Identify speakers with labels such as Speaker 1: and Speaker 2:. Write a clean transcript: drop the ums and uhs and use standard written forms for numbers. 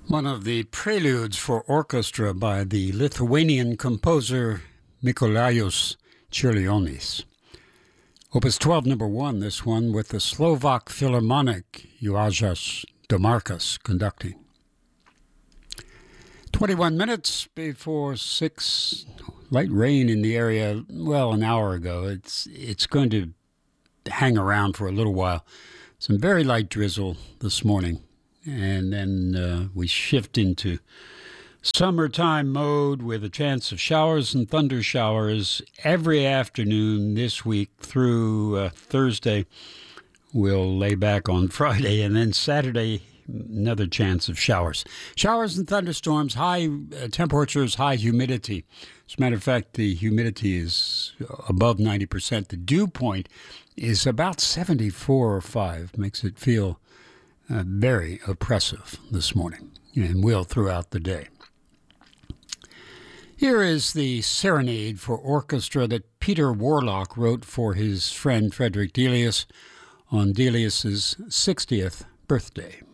Speaker 1: One of the preludes for orchestra by the Lithuanian composer Mikolajus Čiurlionis. Opus 12, number 1, this one with the Slovak Philharmonic Juozas Domarkas conducting. 21 minutes before 6, light rain in the area, well, an hour ago. It's going to hang around for a little while. Some very light drizzle this morning. And then we shift into summertime mode with a chance of showers and thunder showers every afternoon this week through Thursday. We'll lay back on Friday, and then Saturday, another chance of showers. Showers and thunderstorms, high temperatures, high humidity. As a matter of fact, the humidity is above 90%. The dew point is about 74 or 5, makes it feel very oppressive this morning, and will throughout the day. Here is the serenade for orchestra that Peter Warlock wrote for his friend Frederick Delius on Delius's 60th birthday.